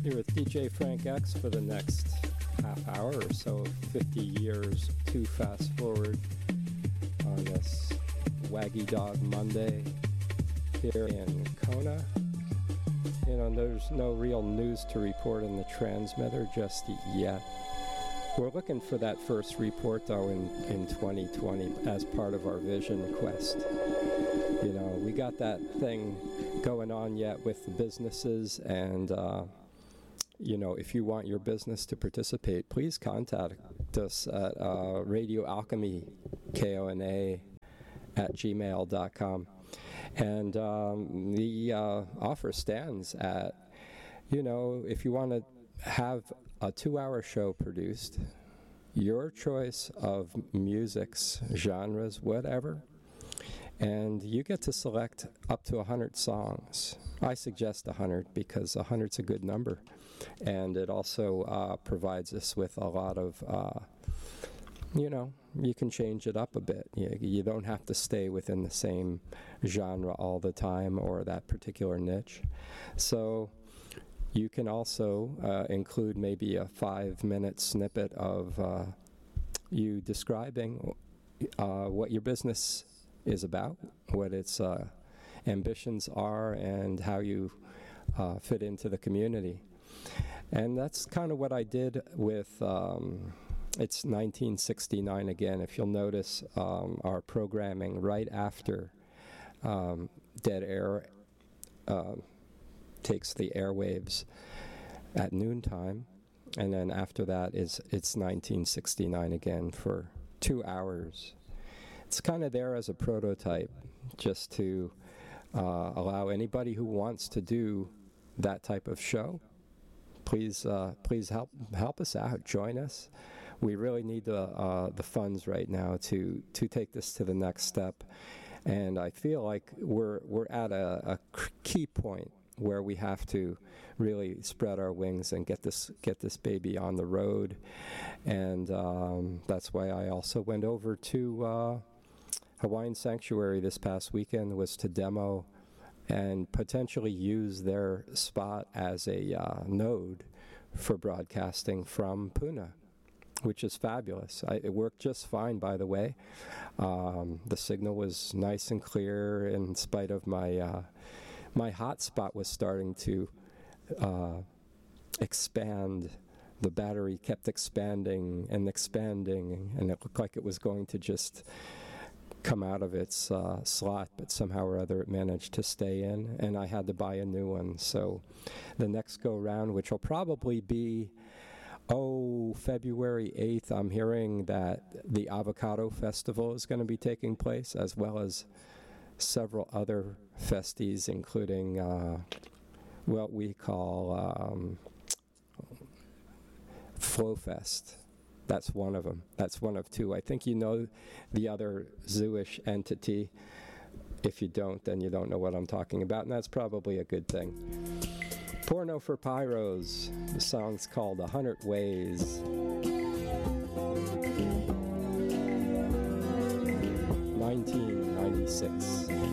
Here with DJ Frank X for the next half hour or so, 50 years to fast forward on this Waggy Dog Monday here in Kona. You know, there's no real news to report in the transmitter just yet. We're looking for that first report, though, in 2020 as part of our Vision Quest. You know, we got that thing going on yet with the businesses, and you know, if you want your business to participate, please contact us at Radio Alchemy, KONA, at gmail.com. And the offer stands at, you know, if you want to have a 2-hour show produced, your choice of musics, genres, whatever, and you get to select up to 100 songs. I suggest 100 because 100's a good number, and it also provides us with a lot of, you know, you can change it up a bit. You don't have to stay within the same genre all the time or that particular niche. So you can also include maybe a 5-minute snippet of you describing what your business is about, what its ambitions are, and how you fit into the community. And that's kind of what I did with, it's 1969 again. If you'll notice our programming right after Dead Air takes the airwaves at noontime, and then after that it's 1969 again for 2 hours. It's kind of there as a prototype, just to allow anybody who wants to do that type of show, please help us out, join us. We really need the funds right now to take this to the next step, and I feel like we're at a key point where we have to really spread our wings and get this baby on the road. And that's why I also went over to Hawaiian Sanctuary this past weekend, was to demo and potentially use their spot as a node for broadcasting from Puna, which is fabulous. It worked just fine, by the way. The signal was nice and clear in spite of my hotspot was starting to expand. The battery kept expanding, and it looked like it was going to just come out of its slot, but somehow or other it managed to stay in, and I had to buy a new one. So the next go round, which will probably be February 8th, I'm hearing that the Avocado Festival is going to be taking place, as well as several other festies, including what we call Flow Fest. That's one of them. That's one of two. I think you know the other Zooish entity. If you don't, then you don't know what I'm talking about, and that's probably a good thing. Porno for Pyros. The song's called 100 Ways. 1996.